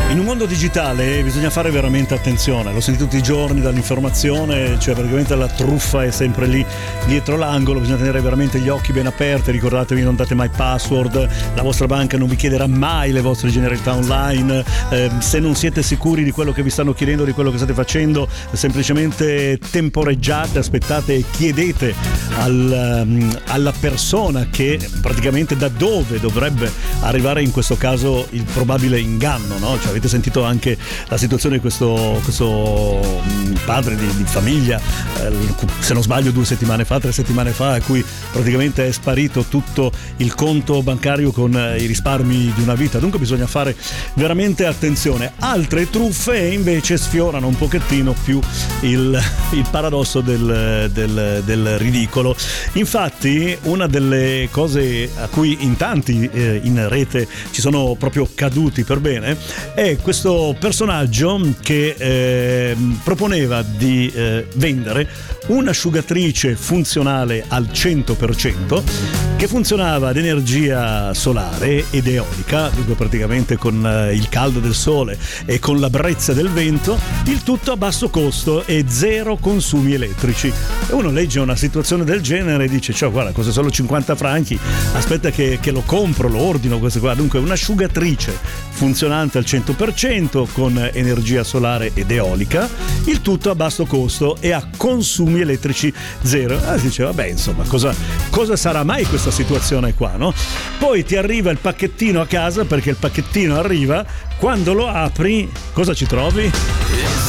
In un mondo digitale bisogna fare veramente attenzione, lo sentite tutti i giorni dall'informazione, cioè praticamente la truffa è sempre lì dietro l'angolo, bisogna tenere veramente gli occhi ben aperti, ricordatevi non date mai password, la vostra banca non vi chiederà mai le vostre generalità online, se non siete sicuri di quello che vi stanno chiedendo, di quello che state facendo, semplicemente temporeggiate, aspettate e chiedete alla persona che praticamente da dove dovrebbe arrivare in questo caso il probabile inganno, no? Cioè, avete sentito anche la situazione di questo padre di famiglia, se non sbaglio 3 settimane fa, a cui praticamente è sparito tutto il conto bancario con i risparmi di una vita. Dunque bisogna fare veramente attenzione. Altre truffe invece sfiorano un pochettino più il paradosso del ridicolo. Infatti una delle cose a cui in tanti in rete ci sono proprio caduti per bene è questo personaggio che proponeva di vendere un'asciugatrice funzionale al 100% che funzionava ad energia solare ed eolica, dunque praticamente con il caldo del sole e con la brezza del vento, il tutto a basso costo e 0 consumi elettrici. E uno legge una situazione del genere e dice: cioè, guarda, costa solo 50 franchi, aspetta che lo compro, lo ordino questo qua. Dunque un'asciugatrice funzionante al 100% con energia solare ed eolica, il tutto a basso costo e a consumi elettrici 0. Si dice, vabbè, insomma, cosa sarà mai questa situazione qua, no? Poi ti arriva il pacchettino a casa, perché il pacchettino arriva, quando lo apri cosa ci trovi?